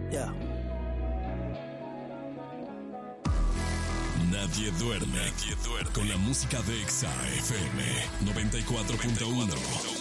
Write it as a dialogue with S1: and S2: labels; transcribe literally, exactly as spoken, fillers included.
S1: Yeah.
S2: Nadie duerme, Nadie duerme con la música de Exa F M noventa y cuatro punto uno.